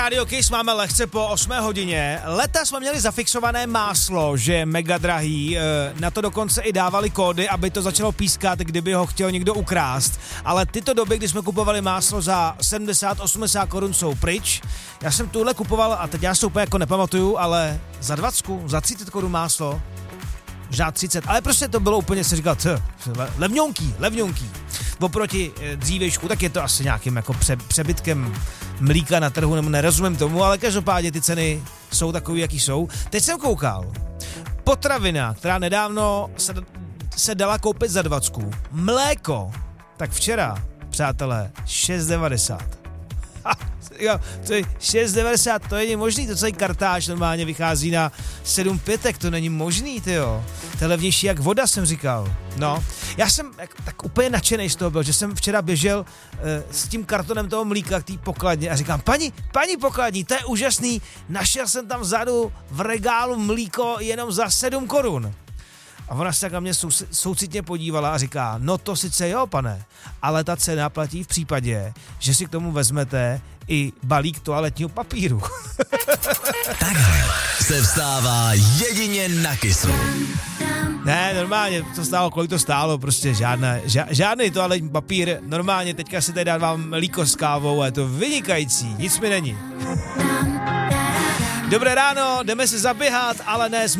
Radio Kiss máme lehce po 8 hodině. Leta jsme měli zafixované máslo, že je mega drahý. Na to dokonce i dávali kódy, aby to začalo pískat, kdyby ho chtěl někdo ukrást. Ale tyto doby, kdy jsme kupovali máslo za 70-80 korun, jsou pryč. Já jsem tuhle kupoval, a teď já se úplně jako nepamatuju, ale za 20, za 30 korun máslo. Žád 30, ale prostě to bylo úplně, se říkal, levňonký. Oproti dřívějšku, tak je to asi nějakým jako přebytkem mlíka na trhu, nebo nerozumím tomu, ale každopádně ty ceny jsou takový, jaký jsou. Teď jsem koukal, potravina, která nedávno se dala koupit za 20, mléko, tak včera, přátelé, 6,90. To je 6,90, to není možný, to celý kartáž normálně vychází na 7,5, to není možný, tyjo. To je levnější jak voda, jsem říkal. No, já jsem tak úplně nadšenej z toho byl, že jsem včera běžel s tím kartonem toho mlíka k té pokladně a říkám, paní pokladní, to je úžasný, našel jsem tam vzadu v regálu mlíko jenom za 7 korun. A ona se tak na mě soucitně podívala a říká, no to sice jo, pane, ale ta cena platí v případě, že si k tomu vezmete i balík toaletního papíru. Takhle se vstává jedině na Kissu. Ne, normálně to stálo, kolik to stálo, prostě žádný toaletní papír, normálně teďka si tady dávám mlíko s kávou a je to vynikající, nic mi není. Dobré ráno, jdeme se zaběhat, ale ne